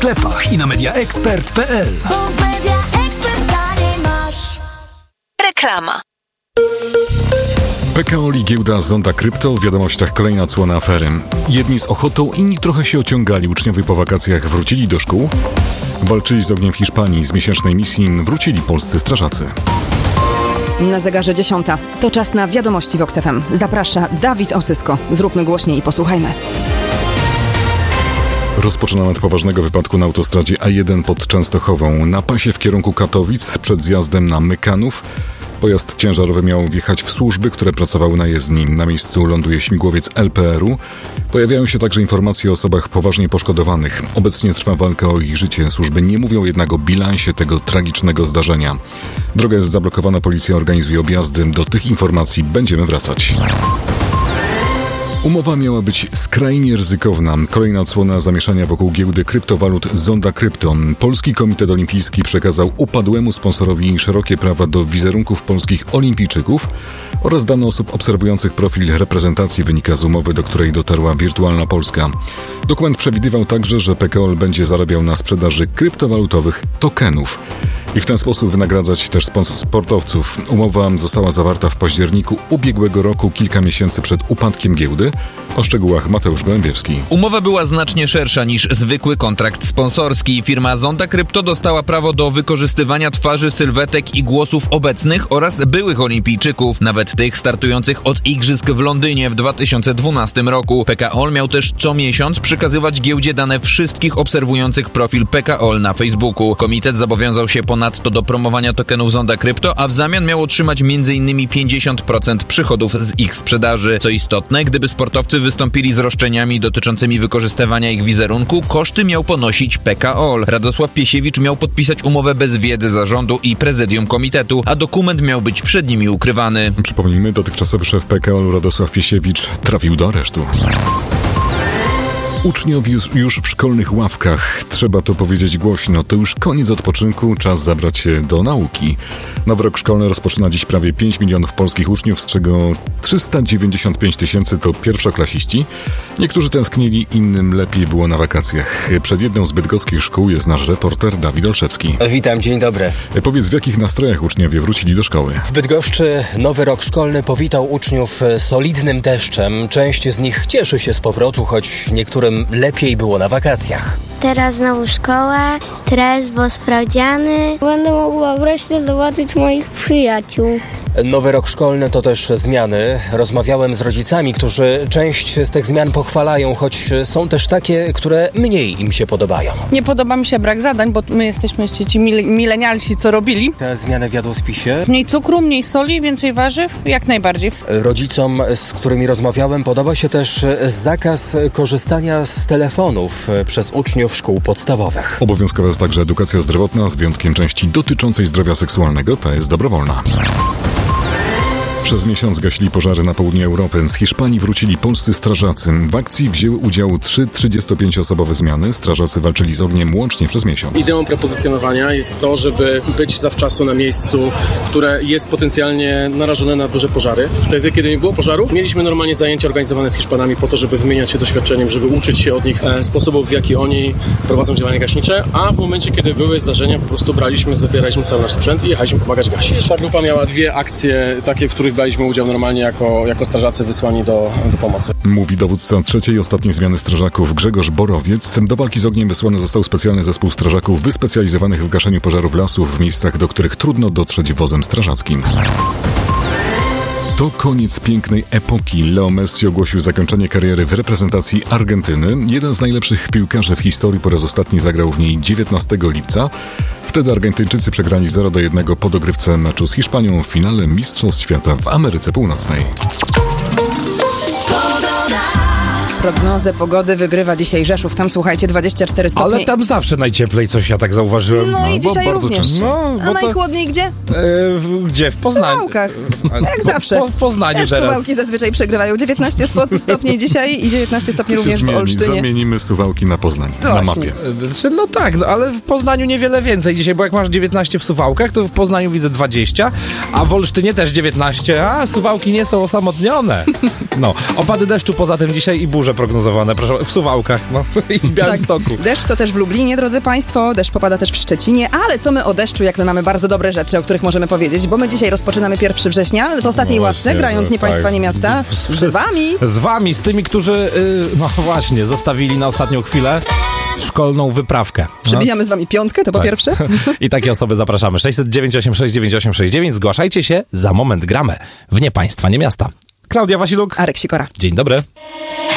sklepach i na mediaexpert.pl. Reklama. PKO i giełda Zonda Krypto, w wiadomościach kolejna odsłona afery. Jedni z ochotą, inni trochę się ociągali. Uczniowie po wakacjach wrócili do szkół. Walczyli z ogniem w Hiszpanii. Z miesięcznej misji wrócili polscy strażacy. Na zegarze 10. To czas na wiadomości Vox FM. Zaprasza Dawid Osysko. Zróbmy głośniej i posłuchajmy. Rozpoczynamy od poważnego wypadku na autostradzie A1 pod Częstochową. Na pasie w kierunku Katowic przed zjazdem na Mykanów pojazd ciężarowy miał wjechać w służby, które pracowały na jezdni. Na miejscu ląduje śmigłowiec LPR-u. Pojawiają się także informacje o osobach poważnie poszkodowanych. Obecnie trwa walka o ich życie. Służby nie mówią jednak o bilansie tego tragicznego zdarzenia. Droga jest zablokowana, policja organizuje objazdy. Do tych informacji będziemy wracać. Umowa miała być skrajnie ryzykowna. Kolejna odsłona zamieszania wokół giełdy kryptowalut Zonda Krypto. Polski Komitet Olimpijski przekazał upadłemu sponsorowi szerokie prawa do wizerunków polskich olimpijczyków oraz dane osób obserwujących profil reprezentacji, wynika z umowy, do której dotarła Wirtualna Polska. Dokument przewidywał także, że PKO będzie zarabiał na sprzedaży kryptowalutowych tokenów i w ten sposób wynagradzać też sportowców. Umowa została zawarta w październiku ubiegłego roku, kilka miesięcy przed upadkiem giełdy. O szczegółach Mateusz Gołębiewski. Umowa była znacznie szersza niż zwykły kontrakt sponsorski. Firma Zonda Krypto dostała prawo do wykorzystywania twarzy, sylwetek i głosów obecnych oraz byłych olimpijczyków, nawet tych startujących od igrzysk w Londynie w 2012 roku. PKO miał też co miesiąc przekazywać giełdzie dane wszystkich obserwujących profil PKO na Facebooku. Komitet zobowiązał się ponadto do promowania tokenów Zonda Krypto, a w zamian miał otrzymać m.in. 50% przychodów z ich sprzedaży. Co istotne, gdyby sportowcy wystąpili z roszczeniami dotyczącymi wykorzystywania ich wizerunku, koszty miał ponosić PKO. Radosław Piesiewicz miał podpisać umowę bez wiedzy zarządu i prezydium komitetu, a dokument miał być przed nimi ukrywany. Przypomnijmy, dotychczasowy szef PKO Radosław Piesiewicz trafił do aresztu. Uczniowie już w szkolnych ławkach. Trzeba to powiedzieć głośno. To już koniec odpoczynku, czas zabrać się do nauki. Nowy rok szkolny rozpoczyna dziś prawie 5 milionów polskich uczniów, z czego 395 tysięcy to pierwszoklasiści. Niektórzy tęsknili, innym lepiej było na wakacjach. Przed jedną z bydgoskich szkół jest nasz reporter Dawid Olszewski. Witam, dzień dobry. Powiedz, w jakich nastrojach uczniowie wrócili do szkoły? W Bydgoszczy nowy rok szkolny powitał uczniów solidnym deszczem. Część z nich cieszy się z powrotu, choć niektórym lepiej było na wakacjach. Teraz znowu szkoła, stres, bo sprawdziany. Będę mogła wreszcie zobaczyć moich przyjaciół. Nowy rok szkolny to też zmiany. Rozmawiałem z rodzicami, którzy część z tych zmian pochwalają, choć są też takie, które mniej im się podobają. Nie podoba mi się brak zadań, bo my jesteśmy jeszcze ci milenialsi, co robili. Te zmiany w jadłospisie? Mniej cukru, mniej soli, więcej warzyw, jak najbardziej. Rodzicom, z którymi rozmawiałem, podoba się też zakaz korzystania z telefonów przez uczniów szkół podstawowych. Obowiązkowa jest także edukacja zdrowotna, z wyjątkiem części dotyczącej zdrowia seksualnego, ta jest dobrowolna. Przez miesiąc gasili pożary na południu Europy. Z Hiszpanii wrócili polscy strażacy. W akcji wzięły udział 3 35-osobowe zmiany. Strażacy walczyli z ogniem łącznie przez miesiąc. Ideą prepozycjonowania jest to, żeby być zawczasu na miejscu, które jest potencjalnie narażone na duże pożary. Wtedy, kiedy nie było pożarów, mieliśmy normalnie zajęcia organizowane z Hiszpanami po to, żeby wymieniać się doświadczeniem, żeby uczyć się od nich sposobów, w jaki oni prowadzą działania gaśnicze, a w momencie, kiedy były zdarzenia, po prostu zabieraliśmy cały nasz sprzęt i jechaliśmy pomagać gasić. Ta grupa miała 2 akcje, takie, w których braliśmy udział normalnie jako strażacy wysłani do pomocy. Mówi dowódca 3. i ostatniej zmiany strażaków Grzegorz Borowiec. Do walki z ogniem wysłany został specjalny zespół strażaków wyspecjalizowanych w gaszeniu pożarów lasów w miejscach, do których trudno dotrzeć wozem strażackim. To koniec pięknej epoki. Leo Messi ogłosił zakończenie kariery w reprezentacji Argentyny. Jeden z najlepszych piłkarzy w historii po raz ostatni zagrał w niej 19 lipca. Wtedy Argentyńczycy przegrali 0-1 po dogrywce meczu z Hiszpanią w finale Mistrzostw Świata w Ameryce Północnej. Prognozę pogody wygrywa dzisiaj Rzeszów. Tam, słuchajcie, 24 stopnie. Ale tam zawsze najcieplej, coś ja tak zauważyłem. No i dzisiaj również. A najchłodniej gdzie? Gdzie? W Poznaniu. W Suwałkach. Jak zawsze. W Poznaniu też teraz. Suwałki zazwyczaj przegrywają. 19 stopni dzisiaj i 19 stopni również w Olsztynie. Zamienimy Suwałki na Poznań, na mapie. No tak, ale w Poznaniu niewiele więcej dzisiaj, bo jak masz 19 w Suwałkach, to w Poznaniu widzę 20, a w Olsztynie też 19, a Suwałki nie są osamotnione. No, opady deszczu poza tym dzisiaj i burze deszcze prognozowane, proszę, w Suwałkach, no i w Białymstoku. Tak. Deszcz to też w Lublinie, drodzy Państwo, deszcz popada też w Szczecinie, ale co my o deszczu, jak my mamy bardzo dobre rzeczy, o których możemy powiedzieć, bo my dzisiaj rozpoczynamy 1 września w ostatniej ławce, grając Nie Państwa, nie Miasta, z wami. Z wami, z tymi, którzy, no właśnie, zostawili na ostatnią chwilę szkolną wyprawkę. Przybijamy z wami piątkę, to po pierwsze. I takie osoby zapraszamy. 609 86 9869. Zgłaszajcie się, za moment gramy w Nie Państwa, nie Miasta. Klaudia Wasiluk. Arek Sikora. Dzień dobry.